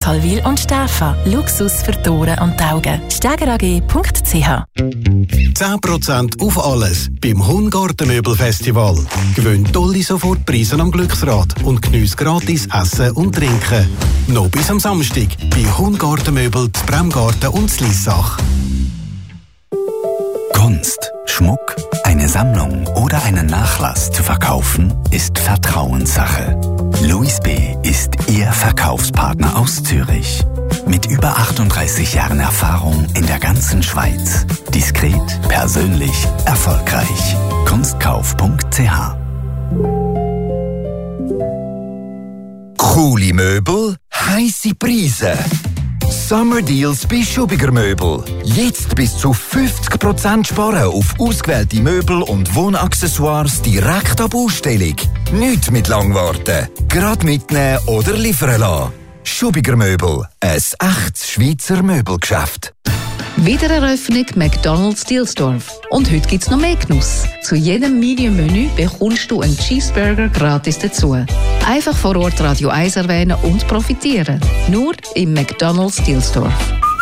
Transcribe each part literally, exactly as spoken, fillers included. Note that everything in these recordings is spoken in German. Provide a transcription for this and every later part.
Kalwil und Stäfa. Luxus für die Ohren und die Augen. steger a g punkt c h. zehn Prozent auf alles beim Hungartenmöbelfestival. Gewinn tolle Sofortpreise am Glücksrad und geniesse gratis Essen und Trinken. Noch bis am Samstag bei Hungartenmöbel, Bremgarten und Lissach. Kunst, Schmuck, eine Sammlung oder einen Nachlass zu verkaufen, ist Vertrauenssache. Louis B. ist Ihr Verkaufspartner aus Zürich. Mit über achtunddreißig Jahren Erfahrung in der ganzen Schweiz. Diskret, persönlich, erfolgreich. kunstkauf punkt c h. Coole Möbel, heisse Preise. Summer Deals bei Schubiger Möbel. Jetzt bis zu fünfzig Prozent sparen auf ausgewählte Möbel und Wohnaccessoires direkt ab Ausstellung. Nicht mit lang warten. Gerade mitnehmen oder liefern lassen. Schubiger Möbel, ein echtes Schweizer Möbelgeschäft. Wiedereröffnung McDonald's Dielsdorf. Und heute gibt's noch mehr Genuss. Zu jedem Medium-Menü bekommst du einen Cheeseburger gratis dazu. Einfach vor Ort Radio eins erwähnen und profitieren. Nur im McDonald's Dielsdorf.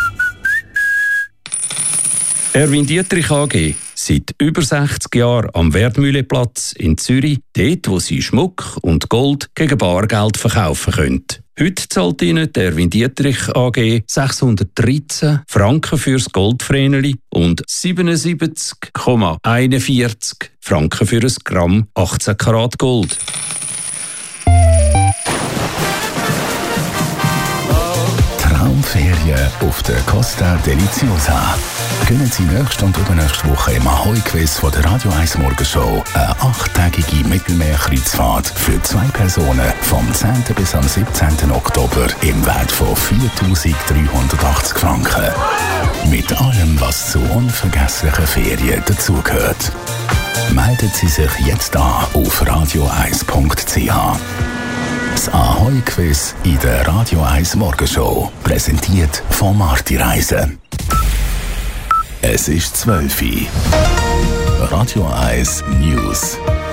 Erwin Dietrich A G. Seit über sechzig Jahren am Wertmühleplatz in Zürich, dort wo Sie Schmuck und Gold gegen Bargeld verkaufen können. Heute zahlt Ihnen der Erwin Dietrich A G sechshundertdreizehn Franken fürs Goldvreneli und siebenundsiebzig Komma einundvierzig Franken für ein Gramm achtzehn Karat Gold. Traumferien auf der Costa Deliziosa. Gönnen Sie nächste und übernächste Woche im Ahoi-Quiz von der Radio eins Morgenshow eine achttägige Mittelmeerkreuzfahrt für zwei Personen vom zehnten bis am siebzehnten Oktober im Wert von viertausenddreihundertachtzig Franken. Mit allem, was zu unvergesslichen Ferien dazugehört. Melden Sie sich jetzt an auf radio eins punkt c h. Das Ahoi-Quiz in der Radio eins Morgenshow. Präsentiert von Marti Reisen. Es ist zwölf Uhr. Radio eins News.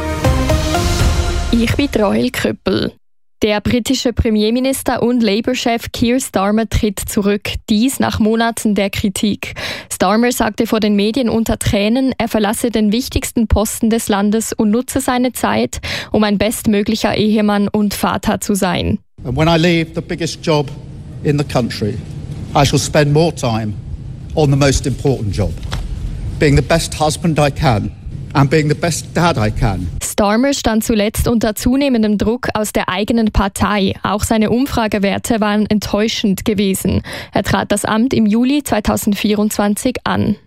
Ich bin Rahel Köppel. Der britische Premierminister und Labour-Chef Keir Starmer tritt zurück, dies nach Monaten der Kritik. Starmer sagte vor den Medien unter Tränen, er verlasse den wichtigsten Posten des Landes und nutze seine Zeit, um ein bestmöglicher Ehemann und Vater zu sein. And when I leave the biggest job in the country, I shall spend more time on the most important job, being the best husband I can and being the best dad I can. Starmer stand zuletzt unter zunehmendem Druck aus der eigenen Partei. Auch seine Umfragewerte waren enttäuschend gewesen. Er trat das Amt im Juli zweitausendvierundzwanzig an.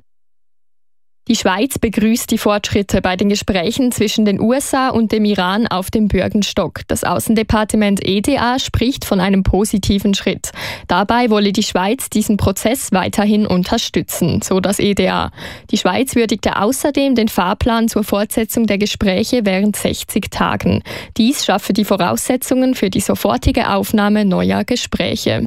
Die Schweiz begrüßt die Fortschritte bei den Gesprächen zwischen den U S A und dem Iran auf dem Bürgenstock. Das Außendepartement E D A spricht von einem positiven Schritt. Dabei wolle die Schweiz diesen Prozess weiterhin unterstützen, so das E D A. Die Schweiz würdigte außerdem den Fahrplan zur Fortsetzung der Gespräche während sechzig Tagen. Dies schaffe die Voraussetzungen für die sofortige Aufnahme neuer Gespräche.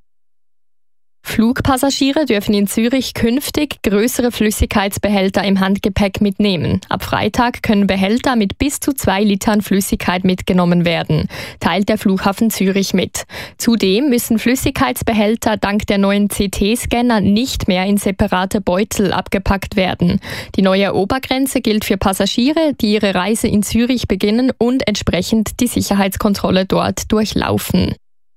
Flugpassagiere dürfen in Zürich künftig größere Flüssigkeitsbehälter im Handgepäck mitnehmen. Ab Freitag können Behälter mit bis zu zwei Litern Flüssigkeit mitgenommen werden, teilt der Flughafen Zürich mit. Zudem müssen Flüssigkeitsbehälter dank der neuen C T-Scanner nicht mehr in separate Beutel abgepackt werden. Die neue Obergrenze gilt für Passagiere, die ihre Reise in Zürich beginnen und entsprechend die Sicherheitskontrolle dort durchlaufen.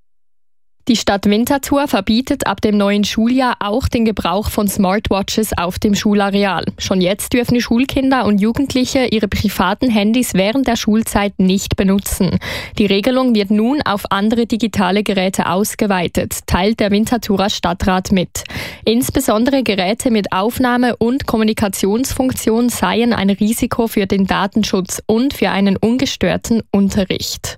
Die Stadt Winterthur verbietet ab dem neuen Schuljahr auch den Gebrauch von Smartwatches auf dem Schulareal. Schon jetzt dürfen Schulkinder und Jugendliche ihre privaten Handys während der Schulzeit nicht benutzen. Die Regelung wird nun auf andere digitale Geräte ausgeweitet, teilt der Winterthurer Stadtrat mit. Insbesondere Geräte mit Aufnahme- und Kommunikationsfunktion seien ein Risiko für den Datenschutz und für einen ungestörten Unterricht.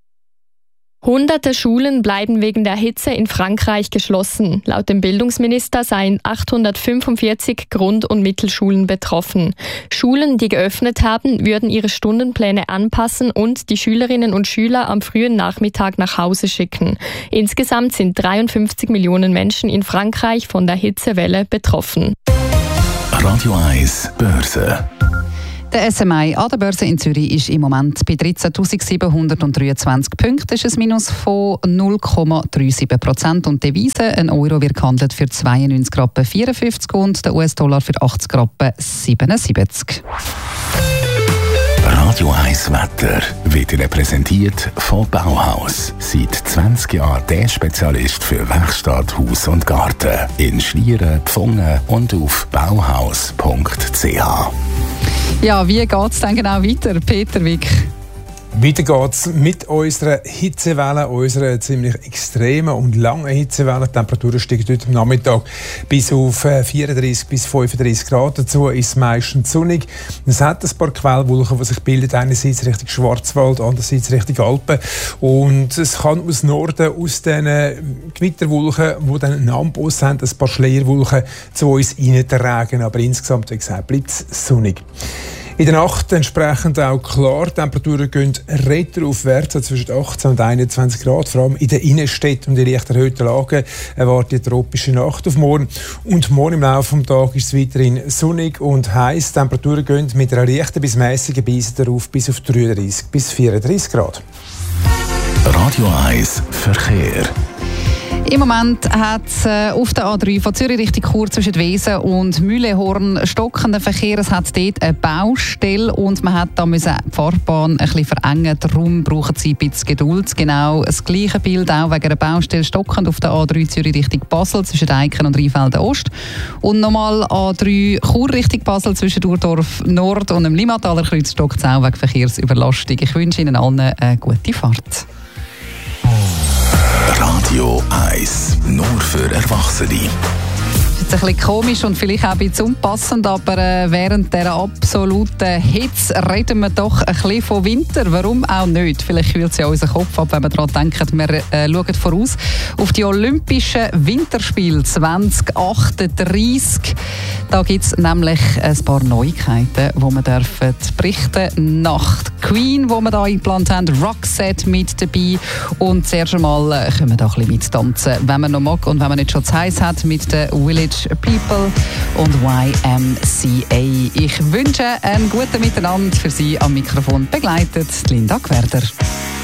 Hunderte Schulen bleiben wegen der Hitze in Frankreich geschlossen. Laut dem Bildungsminister seien achthundertfünfundvierzig Grund- und Mittelschulen betroffen. Schulen, die geöffnet haben, würden ihre Stundenpläne anpassen und die Schülerinnen und Schüler am frühen Nachmittag nach Hause schicken. Insgesamt sind dreiundfünfzig Millionen Menschen in Frankreich von der Hitzewelle betroffen. Radio eins Börse. Der S M I an der Börse in Zürich ist im Moment bei dreizehntausendsiebenhundertdreiundzwanzig Punkten. Das ist ein Minus von null Komma siebenunddreißig Prozent. Und die Devise, ein Euro wird gehandelt für zweiundneunzig Rappen vierundfünfzig und der U S-Dollar für achtzig Rappen siebenundsiebzig. Radio eins Wetter wird Ihnen präsentiert von Bauhaus. Seit zwanzig Jahren der Spezialist für Werkstatt, Haus und Garten. In Schlieren, Pfungen und auf bauhaus punkt c h. Ja, wie geht es dann genau weiter, Peter Wick? Weiter geht's mit unserer Hitzewelle, unserer ziemlich extremen und langen Hitzewelle. Die Temperatur steigt heute am Nachmittag bis auf vierunddreißig bis fünfunddreißig Grad. Dazu ist es meistens sonnig. Es hat ein paar Quellwolken, die sich bilden, einerseits Richtung Schwarzwald, andererseits Richtung Alpen. Und es kann aus Norden, aus diesen Gewitterwolken, die dann einen Amboss haben, ein paar Schleierwolken zu uns reintragen. Aber insgesamt, wie gesagt, bleibt es sonnig. In der Nacht entsprechend auch klar, die Temperaturen gehen retro-aufwärts, also zwischen achtzehn und einundzwanzig Grad. Vor allem in den Innenstädten und in leicht erhöhten Lagen erwartet die tropische Nacht auf morgen. Und morgen im Laufe des Tages ist es weiterhin sonnig und heiß. Die Temperaturen gehen mit einer leichten bis mäßigen Beise darauf bis auf dreiunddreißig bis vierunddreißig Grad. Radio eins Verkehr. Im Moment hat es äh, auf der A drei von Zürich Richtung Chur zwischen Wesen und Mühlehorn stockenden Verkehr. Es hat dort eine Baustelle und man hat da müssen die Fahrbahn ein bisschen verengen. Darum brauchen Sie ein bisschen Geduld. Genau das gleiche Bild auch wegen einer Baustelle stockend auf der A drei Zürich Richtung Basel zwischen Eiken und Rheinfelden Ost. Und nochmal A drei Chur Richtung Basel zwischen Urdorf Nord und dem Limmataler Kreuz stockt es auch wegen Verkehrsüberlastung. Ich wünsche Ihnen allen eine gute Fahrt. Radio eins, nur für Erwachsene. Das ist ein bisschen komisch und vielleicht auch ein bisschen unpassend, aber äh, während dieser absoluten Hitze reden wir doch ein bisschen von Winter. Warum auch nicht? Vielleicht kühlt es ja unseren Kopf ab, wenn wir daran denken, wir äh, schauen voraus auf die Olympischen Winterspiele zwanzig achtunddreißig. Da gibt es nämlich ein paar Neuigkeiten, die wir dürfen berichten. Nacht Queen, die wir hier eingeplant haben, Roxette mit dabei und zuerst einmal äh, können wir da ein bisschen mittanzen, wenn man noch mag und wenn man nicht schon zu heiß hat, mit den Village People und Y M C A. Ich wünsche einen guten Miteinander. Für Sie am Mikrofon begleitet Linda Gwerder.